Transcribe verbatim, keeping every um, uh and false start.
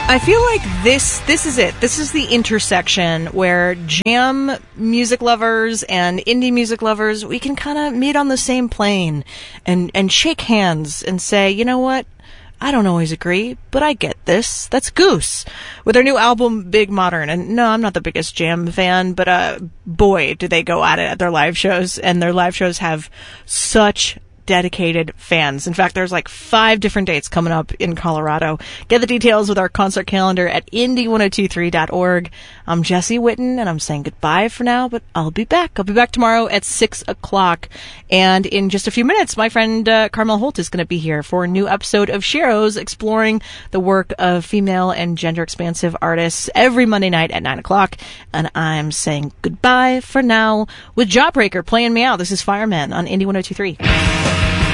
I feel like this this is it. This is the intersection where jam music lovers and indie music lovers, we can kind of meet on the same plane and, and shake hands and say, you know what? I don't always agree, but I get this. That's Goose with their new album, Big Modern. And no, I'm not the biggest jam fan, but uh, boy, do they go at it at their live shows. And their live shows have such dedicated fans. In fact, there's like five different dates coming up in Colorado. Get the details with our concert calendar at indie ten twenty-three dot org. I'm Jesse Witten, and I'm saying goodbye for now, but I'll be back. I'll be back tomorrow at six o'clock. And in just a few minutes, my friend uh, Carmel Holt is going to be here for a new episode of Sheroes, exploring the work of female and gender-expansive artists every Monday night at nine o'clock. And I'm saying goodbye for now with Jawbreaker playing me out. This is Fireman on Indie ten twenty-three.